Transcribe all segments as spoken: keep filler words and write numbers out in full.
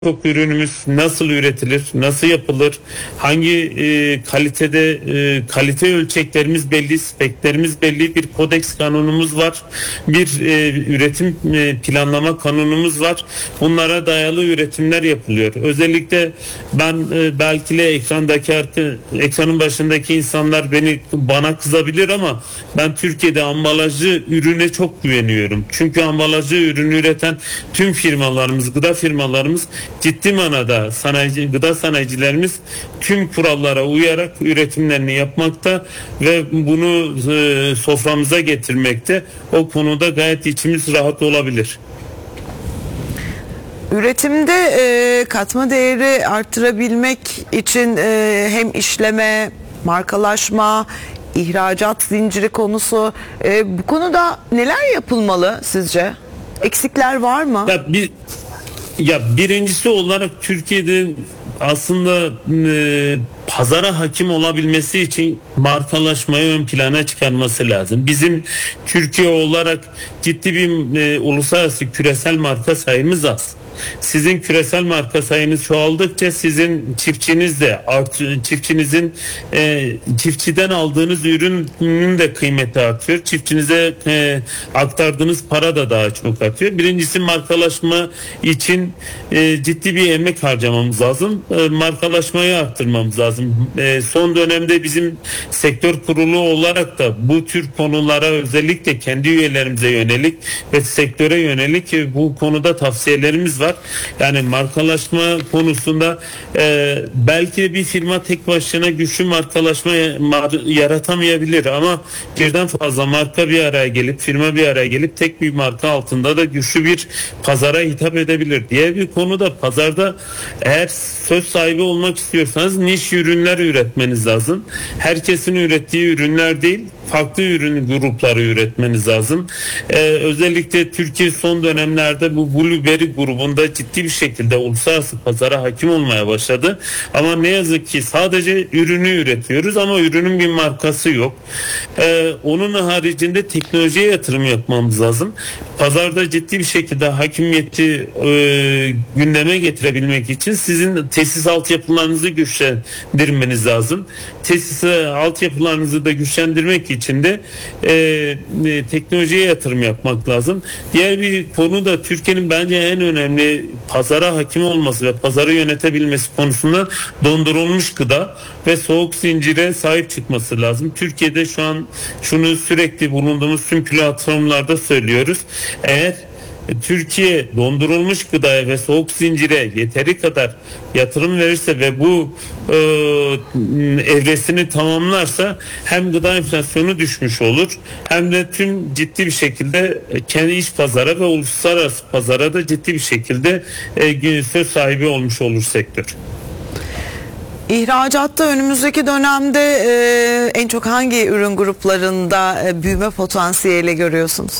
çok ürünümüz nasıl üretilir, nasıl yapılır, hangi e, kalitede e, kalite ölçeklerimiz belli, speklerimiz belli, bir kodeks kanunumuz var, bir e, üretim e, planlama kanunumuz var. Bunlara dayalı üretimler yapılıyor. Özellikle ben e, belki de ekrandaki arka, ekranın başındaki insanlar beni bana kızabilir ama ben Türkiye'de ambalajlı ürüne çok güveniyorum. Çünkü ambalajlı ürün üreten tüm firmalarımız, gıda firmalarımız ciddi manada sanayici, gıda sanayicilerimiz tüm kurallara uyarak üretimlerini yapmakta ve bunu e, soframıza getirmekte. O konuda gayet içimiz rahat olabilir. Üretimde e, katma değeri arttırabilmek için e, hem işleme, markalaşma, ihracat zinciri konusu, e, bu konuda neler yapılmalı sizce? Eksikler var mı? Ya bir Ya birincisi olarak Türkiye'de aslında e, pazara hakim olabilmesi için markalaşmayı ön plana çıkarması lazım. Bizim Türkiye olarak ciddi bir e, uluslararası küresel marka sayımız az. Sizin küresel marka sayınız çoğaldıkça sizin çiftçiniz de art, çiftçinizin e, çiftçiden aldığınız ürünün de kıymeti artıyor. Çiftçinize e, aktardığınız para da daha çok artıyor. Birincisi markalaşma için e, ciddi bir emek harcamamız lazım. E, markalaşmayı arttırmamız lazım. E, son dönemde bizim sektör kurulu olarak da bu tür konulara özellikle kendi üyelerimize yönelik ve sektöre yönelik e, bu konuda tavsiyelerimiz var. Yani markalaşma konusunda e, belki bir firma tek başına güçlü markalaşma mar- yaratamayabilir ama birden fazla marka bir araya gelip firma bir araya gelip tek bir marka altında da güçlü bir pazara hitap edebilir. Diğer bir konuda pazarda eğer söz sahibi olmak istiyorsanız niş ürünler üretmeniz lazım. Herkesin ürettiği ürünler değil, farklı ürün grupları üretmeniz lazım. Ee, özellikle Türkiye son dönemlerde bu Blueberry grubunda ciddi bir şekilde uluslararası pazara hakim olmaya başladı. Ama ne yazık ki sadece ürünü üretiyoruz ama ürünün bir markası yok. Ee, onun haricinde teknolojiye yatırım yapmamız lazım. Pazarda ciddi bir şekilde hakimiyeti e, gündeme getirebilmek için sizin tesis altyapılarınızı güçlendirmeniz lazım. Tesis altyapılarınızı da güçlendirmek için de e, e, teknolojiye yatırım yapmak lazım. Diğer bir konu da Türkiye'nin bence en önemli pazara hakim olması ve pazarı yönetebilmesi konusunda dondurulmuş gıda ve soğuk zincire sahip çıkması lazım. Türkiye'de şu an şunu sürekli bulunduğumuz tüm platformlarda söylüyoruz. Eğer Türkiye dondurulmuş gıdaya ve soğuk zincire yeteri kadar yatırım verirse ve bu e, evresini tamamlarsa hem gıda enflasyonu düşmüş olur hem de tüm ciddi bir şekilde kendi iç pazara ve uluslararası pazara da ciddi bir şekilde e, söz sahibi olmuş olur sektör. İhracatta önümüzdeki dönemde e, en çok hangi ürün gruplarında e, büyüme potansiyeli görüyorsunuz?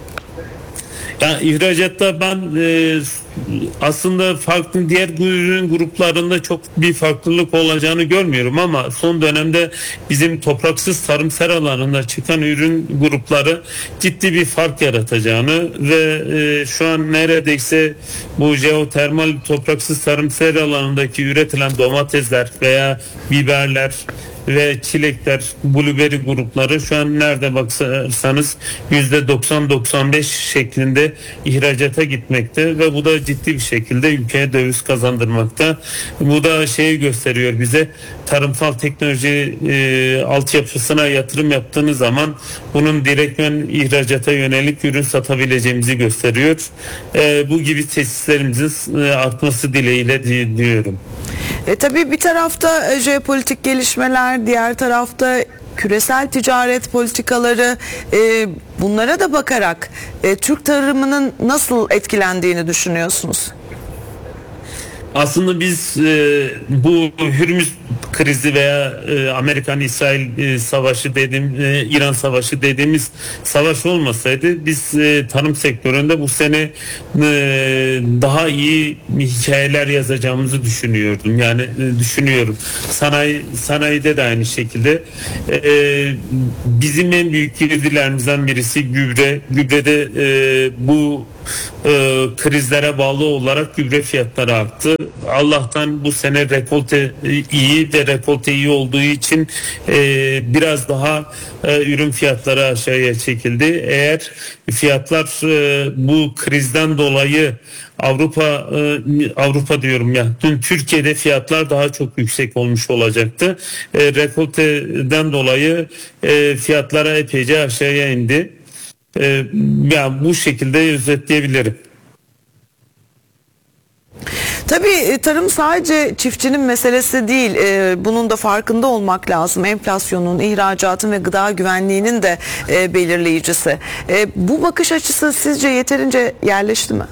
Yani ihracatta ben e, aslında farklı diğer ürün gruplarında çok bir farklılık olacağını görmüyorum ama son dönemde bizim topraksız tarımsal alanında çıkan ürün grupları ciddi bir fark yaratacağını ve e, şu an neredeyse bu jeotermal topraksız tarımsal alanındaki üretilen domatesler veya biberler ve çilekler, blueberry grupları şu an nerede baksanız yüzde doksan doksan beş şeklinde ihracata gitmekte ve bu da ciddi bir şekilde ülkeye döviz kazandırmakta. Bu da şeyi gösteriyor bize, tarımsal teknoloji e, altyapısına yatırım yaptığınız zaman bunun direktmen ihracata yönelik ürün satabileceğimizi gösteriyor. E, bu gibi tesislerimizin e, artması dileğiyle diyorum. E, tabii bir tarafta e, jeopolitik gelişmeler, diğer tarafta küresel ticaret politikaları, e, bunlara da bakarak e, Türk tarımının nasıl etkilendiğini düşünüyorsunuz? Aslında biz e, bu Hürmüz krizi veya e, Amerikan-İsrail e, savaşı dediğim, e, İran savaşı dediğimiz savaş olmasaydı biz e, tarım sektöründe bu sene e, daha iyi hikayeler yazacağımızı düşünüyordum. Yani e, düşünüyorum. Sanayi sanayide de aynı şekilde. E, bizim en büyük girdilerimizden birisi gübre. Gübrede e, bu e, krizlere bağlı olarak gübre fiyatları arttı. Allah'tan bu sene rekolte iyi ve rekolte iyi olduğu için e, biraz daha e, ürün fiyatları aşağıya çekildi. Eğer fiyatlar e, bu krizden dolayı Avrupa e, Avrupa diyorum ya dün Türkiye'de fiyatlar daha çok yüksek olmuş olacaktı. E, rekolteden dolayı e, fiyatlara epeyce aşağıya indi. E, yani bu şekilde özetleyebilirim. Tabii tarım sadece çiftçinin meselesi değil. Ee, bunun da farkında olmak lazım. Enflasyonun, ihracatın ve gıda güvenliğinin de e, belirleyicisi. E, bu bakış açısı sizce yeterince yerleşti mi?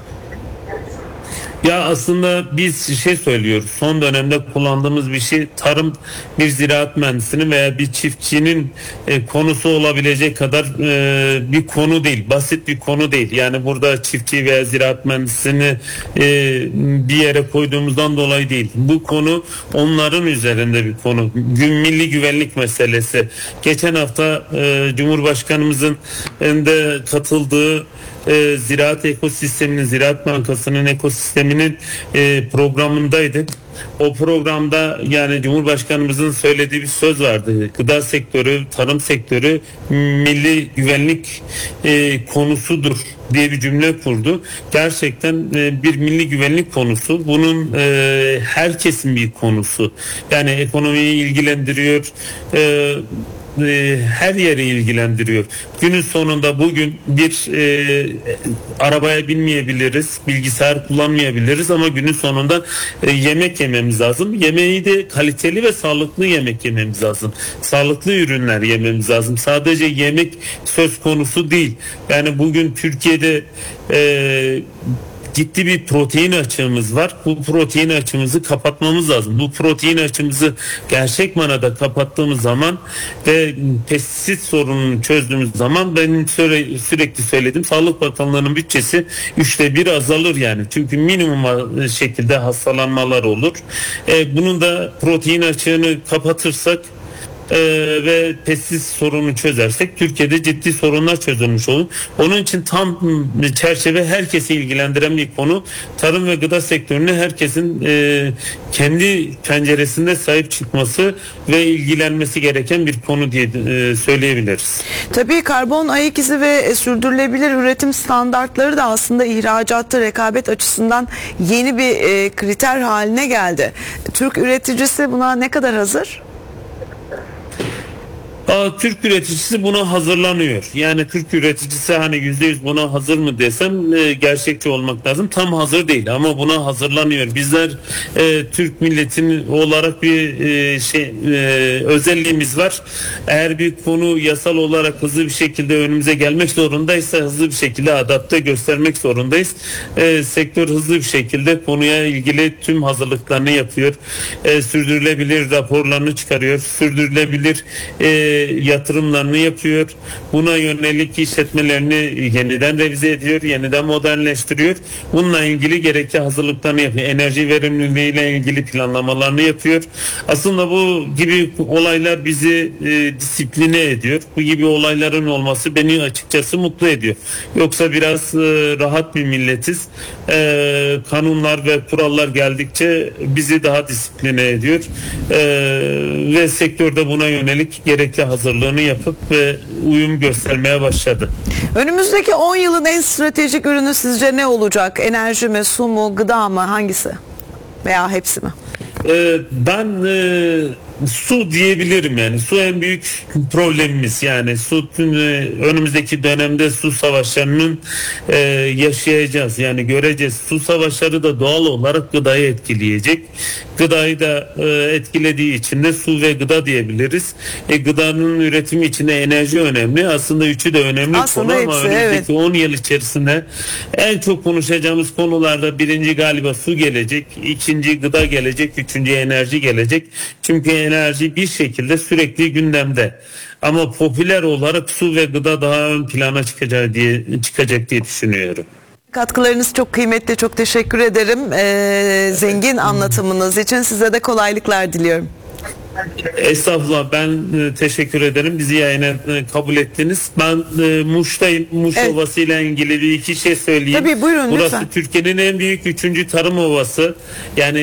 Ya aslında biz şey söylüyoruz, son dönemde kullandığımız bir şey, tarım bir ziraat mühendisinin veya bir çiftçinin e, konusu olabilecek kadar e, bir konu değil, basit bir konu değil. Yani burada çiftçi veya ziraat mühendisini e, bir yere koyduğumuzdan dolayı değil. Bu konu onların üzerinde bir konu. Gü- Milli güvenlik meselesi. Geçen hafta e, Cumhurbaşkanımızın de katıldığı e, ziraat ekosisteminin, Ziraat Bankası'nın ekosisteminin e, programındaydık. O programda yani Cumhurbaşkanımızın söylediği bir söz vardı. Gıda sektörü, tarım sektörü milli güvenlik e, konusudur diye bir cümle kurdu. Gerçekten e, bir milli güvenlik konusu. Bunun e, herkesin bir konusu. Yani ekonomiyi ilgilendiriyor. E, her yeri ilgilendiriyor. Günün sonunda bugün bir e, arabaya binmeyebiliriz, bilgisayar kullanmayabiliriz ama günün sonunda e, yemek yememiz lazım. Yemeği de kaliteli ve sağlıklı yemek yememiz lazım. Sağlıklı ürünler yememiz lazım. Sadece yemek söz konusu değil. Yani bugün Türkiye'de e, ciddi bir protein açığımız var. Bu protein açığımızı kapatmamız lazım. Bu protein açığımızı gerçek manada kapattığımız zaman ve pestisit sorununu çözdüğümüz zaman ben süre, sürekli söyledim. Sağlık Bakanlığı'nın bütçesi üçte bir azalır yani. Çünkü minimum şekilde hastalanmalar olur. E, bunun da protein açığını kapatırsak Ee, ve pestisit sorunu çözersek Türkiye'de ciddi sorunlar çözülmüş olur. Onun için tam çerçeve herkesi ilgilendiren bir konu. Tarım ve gıda sektörüne herkesin e, kendi penceresinde sahip çıkması ve ilgilenmesi gereken bir konu diye e, söyleyebiliriz. Tabii karbon ayak izi ve sürdürülebilir üretim standartları da aslında ihracatta rekabet açısından yeni bir e, kriter haline geldi. Türk üreticisi buna ne kadar hazır? Aa, Türk üreticisi buna hazırlanıyor. Yani Türk üreticisi hani yüzde yüz buna hazır mı desem e, gerçekçi olmak lazım. Tam hazır değil ama buna hazırlanıyor. Bizler e, Türk milletinin olarak bir e, şey e, özelliğimiz var. Eğer bir konu yasal olarak hızlı bir şekilde önümüze gelmek zorundaysa hızlı bir şekilde adapte göstermek zorundayız. E, sektör hızlı bir şekilde konuya ilgili tüm hazırlıklarını yapıyor. E, sürdürülebilir raporlarını çıkarıyor. Sürdürülebilir e, yatırımlarını yapıyor. Buna yönelik işletmelerini yeniden revize ediyor, yeniden modernleştiriyor. Bununla ilgili gerekli hazırlıklarını yapıyor. Enerji verimliliği ile ilgili planlamalarını yapıyor. Aslında bu gibi olaylar bizi e, disipline ediyor. Bu gibi olayların olması beni açıkçası mutlu ediyor. Yoksa biraz e, rahat bir milletiz. E, kanunlar ve kurallar geldikçe bizi daha disipline ediyor. E, ve sektörde buna yönelik gerekli hazırlığını yapıp ve uyum göstermeye başladı. Önümüzdeki on yılın en stratejik ürünü sizce ne olacak? Enerji mi, su mu, gıda mı? Hangisi? Veya hepsi mi? Ee, ben e, su diyebilirim yani. Su en büyük problemimiz yani. Su e, önümüzdeki dönemde su savaşlarının e, yaşayacağız. Yani göreceğiz. Su savaşları da doğal olarak gıdayı etkileyecek. Gıdayı da e, etkilediği için de su ve gıda diyebiliriz. E, gıdanın üretimi için de enerji önemli. Aslında üçü de önemli Aslında konu hepsi, ama önümüzdeki evet. on yıl içerisinde en çok konuşacağımız konularda birinci galiba su gelecek, ikinci gıda gelecek, üçüncü enerji gelecek. Çünkü enerji bir şekilde sürekli gündemde. Ama popüler olarak su ve gıda daha ön plana çıkacak diye çıkacak diye düşünüyorum. Katkılarınız çok kıymetli. Çok teşekkür ederim. Ee, zengin anlatımınız için size de kolaylıklar diliyorum. Estağfurullah, ben e, teşekkür ederim. Bizi yayına e, kabul ettiniz. Ben e, Muş'tayım. Muş Evet. Ovası ile ilgili bir iki şey söyleyeyim. Tabii, buyurun Burası lütfen. Türkiye'nin en büyük üçüncü tarım ovası. Yani